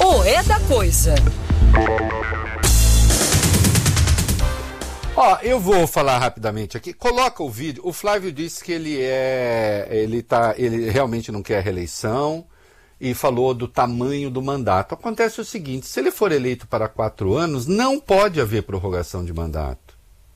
O É da Coisa. Eu vou falar rapidamente aqui. Coloca o vídeo. O Flávio disse que ele realmente não quer reeleição e falou do tamanho do mandato. Acontece o seguinte, se ele for eleito para 4 anos, não pode haver prorrogação de mandato.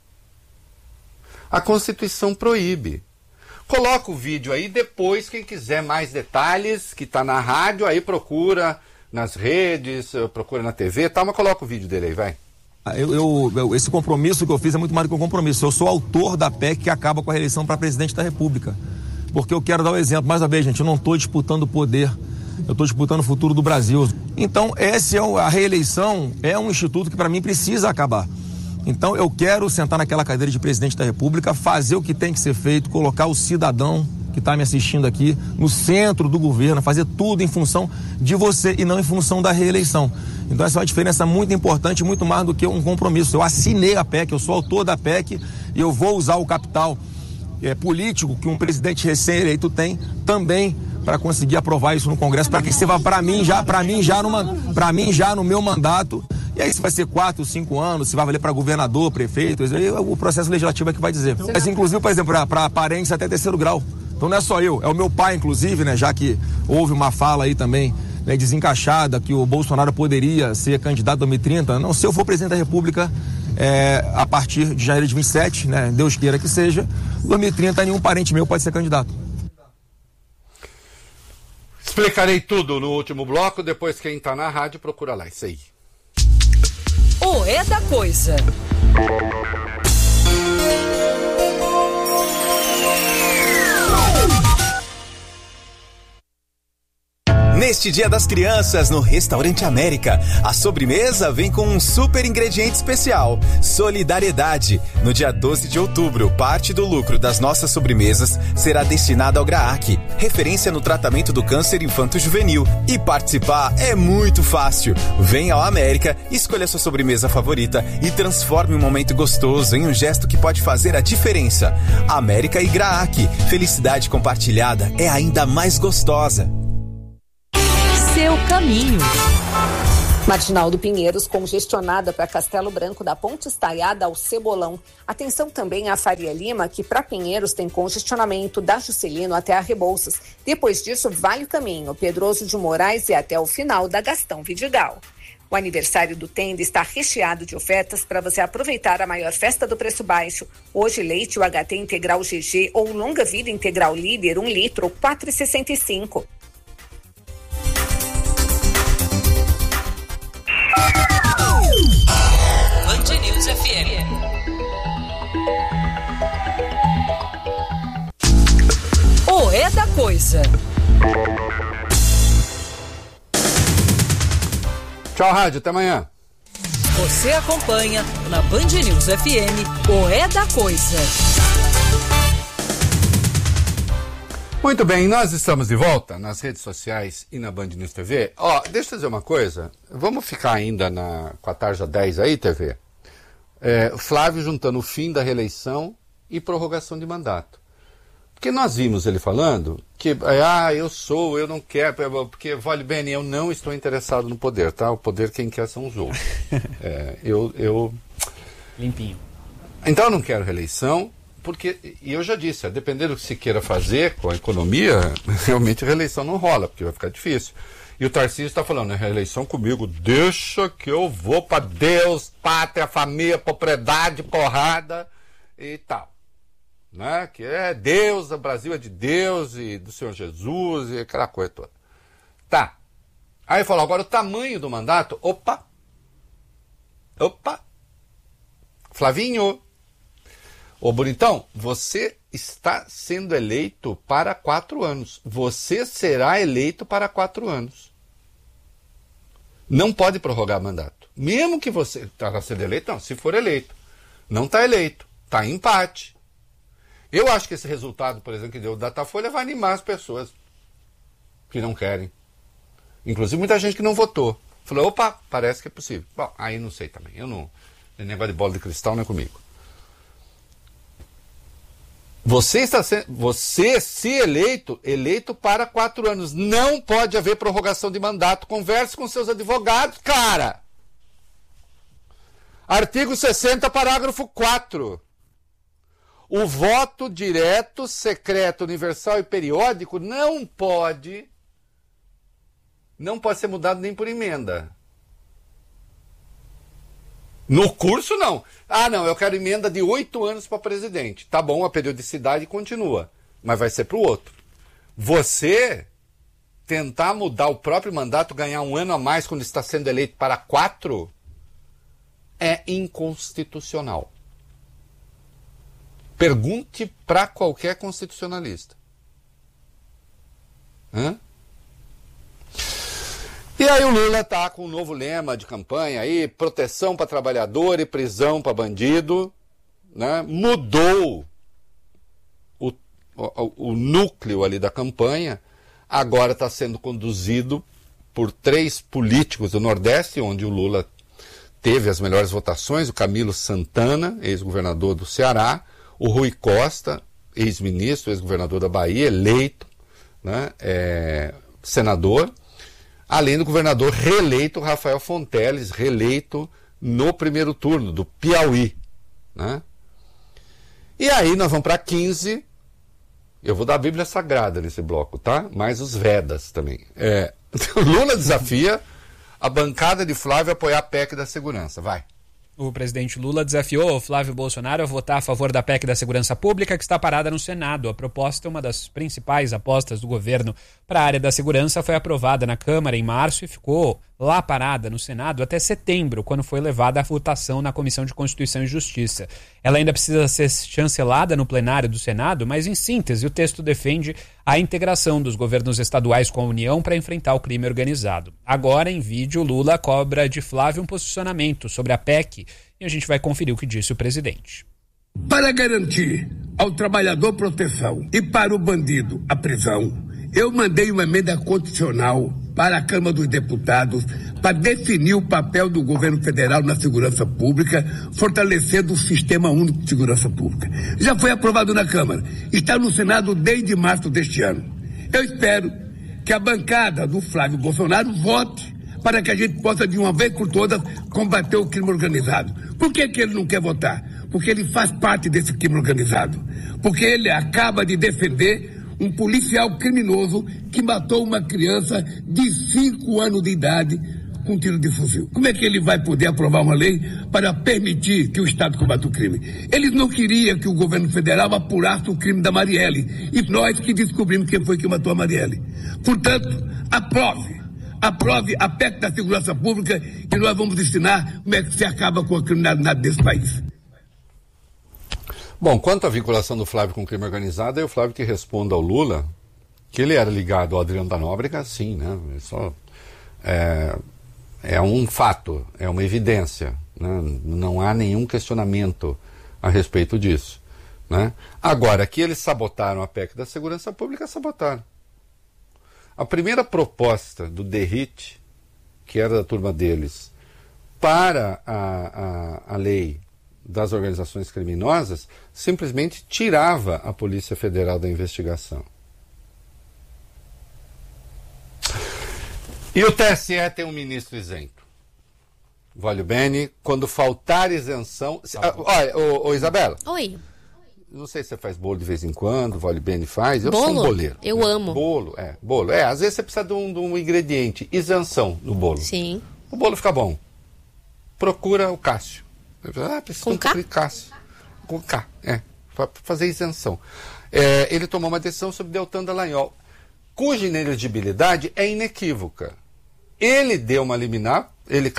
A Constituição proíbe. Coloca o vídeo aí, depois quem quiser mais detalhes, que está na rádio, aí procura nas redes, procura na TV, tá? Mas coloca o vídeo dele aí, vai. Esse compromisso que eu fiz é muito mais do que um compromisso. Eu sou autor da PEC que acaba com a reeleição para presidente da República. Porque eu quero dar um exemplo. Mais uma vez, gente, eu não estou disputando o poder. Eu estou disputando o futuro do Brasil. Então, a reeleição é um instituto que para mim precisa acabar. Então, eu quero sentar naquela cadeira de presidente da República, fazer o que tem que ser feito, colocar o cidadão que está me assistindo aqui no centro do governo, fazer tudo em função de você e não em função da reeleição. Então essa é uma diferença muito importante, muito mais do que um compromisso. Eu assinei a PEC, eu sou autor da PEC e eu vou usar o capital político que um presidente recém-eleito tem também para conseguir aprovar isso no Congresso, para que sirva para mim já no meu mandato. E aí se vai ser 4, 5 anos, se vai valer para governador, prefeito, aí o processo legislativo é que vai dizer. Mas inclusive, por exemplo, para parentes até 3º grau. Então não é só eu, é o meu pai, inclusive, né, já que houve uma fala aí também, né, desencaixada, que o Bolsonaro poderia ser candidato em 2030. Não, se eu for presidente da República, a partir de janeiro de 27, né, Deus queira que seja, 2030 nenhum parente meu pode ser candidato. Explicarei tudo no último bloco, depois quem está na rádio procura lá, isso aí. O É da Coisa. Neste Dia das Crianças, no Restaurante América, a sobremesa vem com um super ingrediente especial: solidariedade. No dia 12 de outubro, parte do lucro das nossas sobremesas será destinada ao GRAAC, referência no tratamento do câncer infanto-juvenil. E participar é muito fácil. Venha ao América, escolha sua sobremesa favorita e transforme um momento gostoso em um gesto que pode fazer a diferença. América e GRAAC, felicidade compartilhada é ainda mais gostosa. Seu caminho. Marginal do Pinheiros congestionada para Castelo Branco, da Ponte Estaiada ao Cebolão. Atenção também à Faria Lima, que para Pinheiros tem congestionamento da Juscelino até a Rebouças. Depois disso, vale o caminho, Pedroso de Moraes e até o final da Gastão Vidigal. O aniversário do Tenda está recheado de ofertas para você aproveitar a maior festa do preço baixo. Hoje, leite UHT Integral GG ou Longa Vida Integral Líder, 1 litro, R$ 4,65. Band News FM. O É da Coisa. Tchau, rádio, até amanhã. Você acompanha na Band News FM o É da Coisa. Muito bem, nós estamos de volta nas redes sociais e na Band News TV. Deixa eu dizer uma coisa, vamos ficar ainda com a tarja 10 aí, TV? Flávio juntando o fim da reeleição e prorrogação de mandato. Porque nós vimos ele falando que, eu não quero, porque, vale bem, eu não estou interessado no poder, tá? O poder quem quer são os outros. Limpinho. Então eu não quero reeleição. Porque, e eu já disse, dependendo do que se queira fazer com a economia, realmente a reeleição não rola, porque vai ficar difícil. E o Tarcísio está falando, reeleição comigo, deixa que eu vou para Deus, pátria, família, propriedade, porrada e tal. Né? Que é Deus, o Brasil é de Deus e do Senhor Jesus e aquela coisa toda. Tá. Aí falou, agora o tamanho do mandato, opa, Flavinho. Ô, bonitão, você está sendo eleito para 4 anos. Você será eleito para 4 anos. Não pode prorrogar mandato. Mesmo que você está sendo eleito, não. Se for eleito. Não está eleito. Está em empate. Eu acho que esse resultado, por exemplo, que deu o Datafolha vai animar as pessoas que não querem. Inclusive muita gente que não votou. Falou, opa, parece que é possível. Bom, aí não sei também. Eu não... Negócio de bola de cristal não é comigo. Você, se eleito para 4 anos. Não pode haver prorrogação de mandato. Converse com seus advogados, cara. Artigo 60, parágrafo 4. O voto direto, secreto, universal e periódico não pode ser mudado nem por emenda. No curso, não. Ah, não, eu quero emenda de 8 anos para presidente. Tá bom, a periodicidade continua, mas vai ser para o outro. Você tentar mudar o próprio mandato, ganhar 1 ano a mais quando está sendo eleito para 4, é inconstitucional. Pergunte para qualquer constitucionalista. E aí o Lula tá com um novo lema de campanha aí, proteção para trabalhador e prisão para bandido, né? Mudou o núcleo ali da campanha, agora está sendo conduzido por 3 políticos do Nordeste, onde o Lula teve as melhores votações, o Camilo Santana, ex-governador do Ceará, o Rui Costa, ex-ministro, ex-governador da Bahia, eleito, né? Senador, além do governador reeleito Rafael Fonteles, reeleito no primeiro turno, do Piauí. Né? E aí nós vamos para 15, eu vou dar a Bíblia Sagrada nesse bloco, tá? Mais os Vedas também. Lula desafia a bancada de Flávio a apoiar a PEC da segurança, vai. O presidente Lula desafiou Flávio Bolsonaro a votar a favor da PEC da Segurança Pública, que está parada no Senado. A proposta, uma das principais apostas do governo para a área da segurança, foi aprovada na Câmara em março e ficou lá parada no Senado até setembro, quando foi levada à votação na Comissão de Constituição e Justiça. Ela ainda precisa ser chancelada no plenário do Senado, mas, em síntese, o texto defende a integração dos governos estaduais com a União para enfrentar o crime organizado. Agora, em vídeo, Lula cobra de Flávio um posicionamento sobre a PEC e a gente vai conferir o que disse o presidente. Para garantir ao trabalhador proteção e para o bandido a prisão, eu mandei uma emenda constitucional para a Câmara dos Deputados para definir o papel do governo federal na segurança pública, fortalecendo o Sistema Único de Segurança Pública. Já foi aprovado na Câmara, está no Senado desde março deste ano. Eu espero que a bancada do Flávio Bolsonaro vote para que a gente possa, de uma vez por todas, combater o crime organizado. Por que ele não quer votar? Porque ele faz parte desse crime organizado. Porque ele acaba de defender um policial criminoso que matou uma criança de 5 anos de idade com tiro de fuzil. Como é que ele vai poder aprovar uma lei para permitir que o Estado combata o crime? Eles não queriam que o governo federal apurasse o crime da Marielle. E nós que descobrimos quem foi que matou a Marielle. Portanto, aprove a PEC da Segurança Pública e nós vamos ensinar como é que se acaba com a criminalidade desse país. Bom, quanto à vinculação do Flávio com o crime organizado, é o Flávio que responde ao Lula que ele era ligado ao Adriano da Nóbrega, sim, né? É um fato, é uma evidência, né? Não há nenhum questionamento a respeito disso, né? Agora, que eles sabotaram a PEC da Segurança Pública, sabotaram. A primeira proposta do DERIT, que era da turma deles, para a lei das organizações criminosas, simplesmente tirava a Polícia Federal da investigação. E o TSE tem um ministro isento. Vólio Bene, quando faltar isenção... Olha, Isabela. Oi. Não sei se você faz bolo de vez em quando, o Vólio Bene faz. Eu sou um boleiro. Eu amo. Bolo. Às vezes você precisa de um ingrediente. Isenção no bolo. Sim. O bolo fica bom. Procura o Cássio. Precisa com K? Cássio. Com K, para fazer isenção. Ele tomou uma decisão sobre Deltan Dallagnol, cuja inelegibilidade é inequívoca. Ele deu uma liminar, ele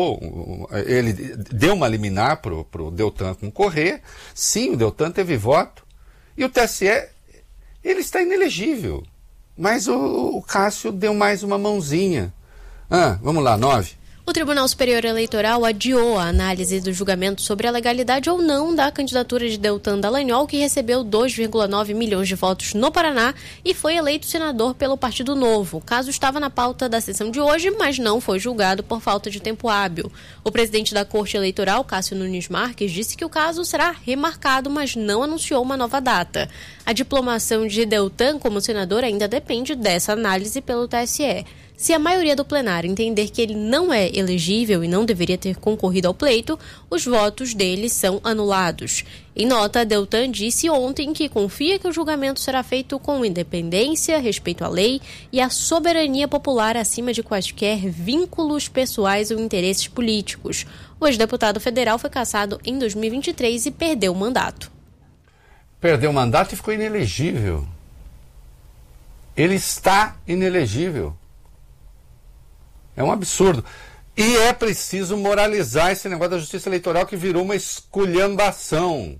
deu uma liminar para o Deltan concorrer. Sim, o Deltan teve voto. E o TSE, ele está inelegível. Mas o Cássio deu mais uma mãozinha. Vamos lá, 9. O Tribunal Superior Eleitoral adiou a análise do julgamento sobre a legalidade ou não da candidatura de Deltan Dallagnol, que recebeu 2,9 milhões de votos no Paraná e foi eleito senador pelo Partido Novo. O caso estava na pauta da sessão de hoje, mas não foi julgado por falta de tempo hábil. O presidente da Corte Eleitoral, Cássio Nunes Marques, disse que o caso será remarcado, mas não anunciou uma nova data. A diplomação de Deltan como senador ainda depende dessa análise pelo TSE. Se a maioria do plenário entender que ele não é elegível e não deveria ter concorrido ao pleito, os votos dele são anulados. Em nota, Deltan disse ontem que confia que o julgamento será feito com independência, respeito à lei e à soberania popular acima de quaisquer vínculos pessoais ou interesses políticos. O ex-deputado federal foi cassado em 2023 e perdeu o mandato. Perdeu o mandato e ficou inelegível. Ele está inelegível. É um absurdo. E é preciso moralizar esse negócio da justiça eleitoral que virou uma esculhambação.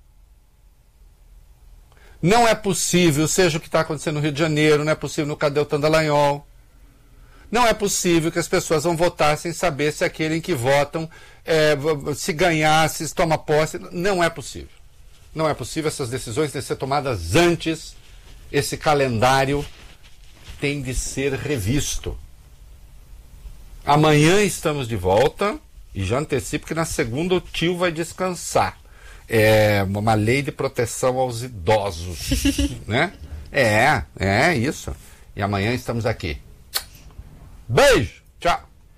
Não é possível, seja o que está acontecendo no Rio de Janeiro, não é possível no Deltan Dallagnol. Não é possível que as pessoas vão votar sem saber se aquele em que votam, se ganhar, se toma posse. Não é possível. Não é possível, essas decisões têm que ser tomadas antes. Esse calendário tem de ser revisto. Amanhã estamos de volta e já antecipo que na segunda o tio vai descansar. É uma lei de proteção aos idosos, né? É isso. E amanhã estamos aqui. Beijo, tchau.